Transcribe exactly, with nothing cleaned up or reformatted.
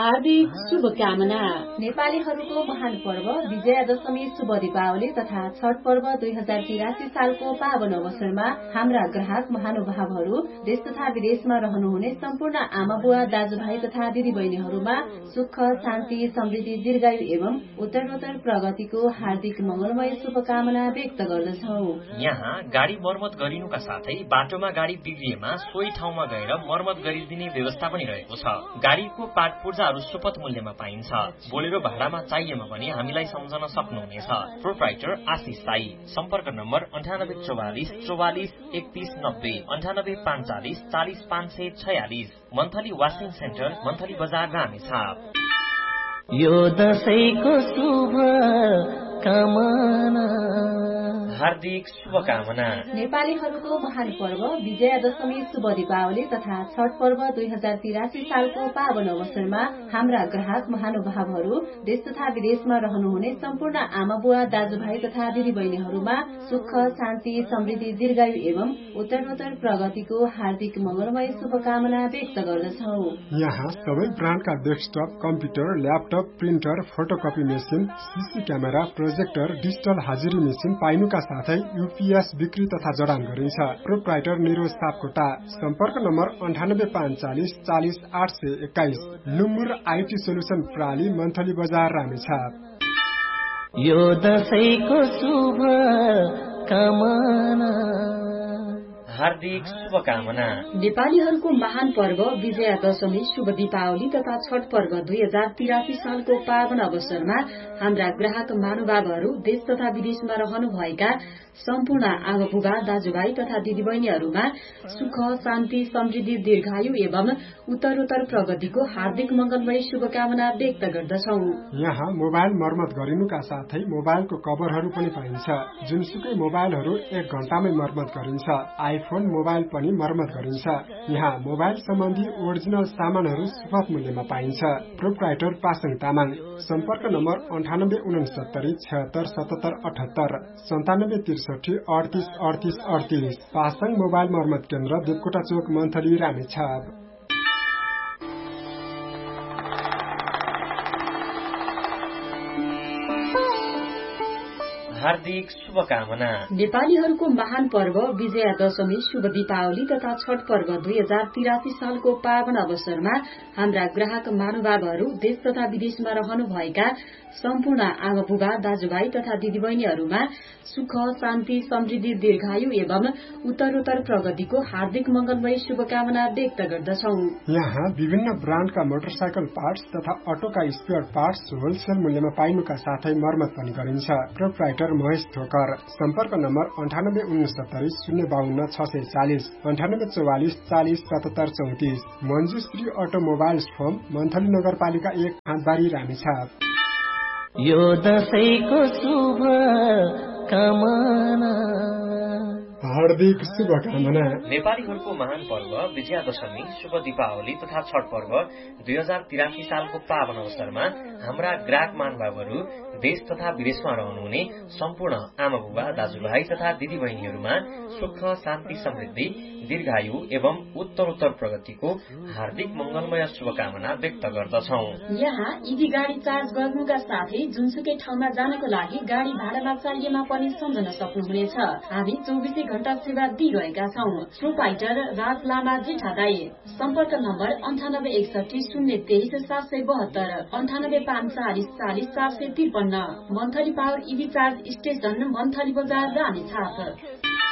हार्दिक शुभकामना। नेपालीहरूको महान पर्व विजयादशमी शुभ दीपावली तथा छठ पर्व दुई हजार तिरासी सालको पावन अवसरमा हाम्रा ग्राहक महानुभावहरू देश तथा विदेशमा रहनुहुने सम्पूर्ण आमा बुवा दाजुभाइ तथा दिदी बहिनीहरूमा सुख शान्ति समृद्धि दीर्घायु एवं उत्तरोत्तर प्रगतिको हार्दिक मंगलमय शुभकामना व्यक्त गर्दछौ। यहाँ गाडी मर्मत गरिनुका साथै बाटोमा गाडी बिग्रिएमा सोही ठाउँमा गएर मर्मत गरिदिने व्यवस्था पनि रहेको छ। गाडीको पार्ट पूर्जाहरू सुपथ मूल्यमा पाइन्छ। बोलेरो भाडामा चाहिएमा पनि हामीलाई सम्झन सक्नुहुनेछ। प्रोप्राइटर आशिष साई। सम्पर्क नम्बर अन्ठानब्बे चौवालिस चौवालिस एकतीस नब्बे अन्ठानब्बे पांचालिस चालिस पाँच सय छयालिस। मन्थली वाशिङ सेन्टर मन्थली बजार रामेछाप। यो दशैंको शुभ कामना हार्दिक शुभकामना। नेपालीहरूको महान पर्व विजयादशमी शुभ दीपावली तथा छठ पर्व दुई हजार तिरासी सालको पावन अवसरमा हाम्रा ग्राहक महानुभावहरू देश तथा विदेशमा रहनुहुने सम्पूर्ण आमा बुवा दाजुभाइ तथा दिदी बहिनीहरूमा सुख शान्ति समृद्धि दीर्घायु एवं उत्तरोत्तर प्रगतिको हार्दिक मंगलमय शुभकामना व्यक्त गर्दछौ। यहाँ सबै ब्रान्डका desktop computer laptop printer photocopy machine CC camera projector digital हाजिरी मेसिन पाइनुका साथै यूपीएस बिक्री तथा जडान गरिन्छ। प्रोप्राइटर निरोज सापकोटा। सम्पर्क नम्बर अन्ठानब्बे पांचालिस चालिस आठ सय एक्काइस। लुम्बुर आईटी सोल्युसन प्राली मन्थली बजार रामेछाप। यो दशैंको शुभ कामना हार्दिक शुभकामना। नेपालीहरूको महान पर्व विजयादशमी शुभ दीपावली तथा छठ पर्व दुई हजार तिरासी सालको पावन अवसरमा हाम्रा ग्राहक महानुभावहरू देश तथा विदेशमा रहनुभएका सम्पूर्ण आमा बुबा दाजुभाइ तथा दिदीबहिनीहरूमा सुख शान्ति समृद्धि दीर्घायु एवं उत्तरोत्तर प्रगतिको हार्दिक मंगलमय शुभकामना व्यक्त गर्दछौ। यहाँ मोबाइल मर्मत गरिनुका साथै मोबाइलको कभरहरू पनि पाइन्छ। जुनसुकै मोबाइलहरू एक घण्टामै मर्मत गरिन्छ। आइफोन मोबाइल पनि मर्मत गरिन्छ। यहाँ मोबाइल सम्बन्धी ओरिजिनल सामानहरू सुपथ मूल्यमा पाइन्छ। प्रोप्राइटर पासङ तामाङ। सम्पर्क नम्बर अन्ठानब्बे उनसत्तरी छत्तर सतहत्तर अठहत्तर सन्तानब्बे त्रिसठी अडतिस अडतिस अडतिस। पासङ मोबाइल मर्मत केन्द्र देवकोटा चोक मन्थली रामेछाप। हार्दिक शुभकामना। नेपालीहरूको महान पर्व विजयादशमी शुभ दीपावली तथा छठ पर्व दुई हजार तिरासी सालको पावन अवसरमा हाम्रा ग्राहक महानुभावहरू देश तथा विदेशमा रहनुभएका सम्पूर्ण आमा बुबा दाजुभाइ तथा दिदीबहिनीहरूमा सुख शान्ति समृद्धि दीर्घायु एवं उत्तरोत्तर प्रगतिको हार्दिक मंगलमय शुभकामना व्यक्त गर्दछौ। यहाँ विभिन्न ब्रान्डका मोटरसाइकल पार्ट्स तथा अटोका स्पेयर पार्ट्स होलसेल मूल्यमा पाइनुका साथै मर्मत पनि गरिन्छ। प्रोप्राइटर महेश ठोकर। सम्पर्क नम्बर अन्ठानब्बे उनसत्तरी शून्य बाहन्न छ सय चालिस अन्ठानब्बे चौवालिस चालिस सतहत्तर चौतिस। मन्जुश्री अटोमोबाइल्स फर्म मन्थली नगरपालिका एक हातबारी रामेछाप। यो दशैंको शुभ कामना हार्दिक शुभकामना। नेपालीहरूको महान पर्व विजयादशमी शुभ दीपावली तथा छठ पर्व दुई हजार तिरासी सालको पावन अवसरमा हाम्रा ग्राहक महानुभावहरू देश तथा विदेशमा रहनुहुने सम्पूर्ण आमा बुबा दाजुभाइ तथा दिदी बहिनीहरूमा सुख शान्ति समृद्धि दीर्घायु एवं उत्तरोत्तर प्रगतिको हार्दिक मंगलमय शुभकामना व्यक्त गर्दछौ। यहाँ ईभी गाडी चार्ज गर्नुका साथै जुनसुकै ठाउँमा जानको लागि गाडी भाडामा चाहिएमा पनि सम्झन सक्नुहुनेछ। हामी चौबिसै घण्टा सेवा दिइरहेका छौं। प्रोप्राइटर राज लामा जेठादाई। सम्पर्क नम्बर अन्ठानब्बे एकसठी शून्य तेइस सात सय बहत्तर अन्ठानब्बे पांचालिस चालिस चार सय त्रिपन्न। Monthly power ईभी charge station monthly बजार रामेछाप।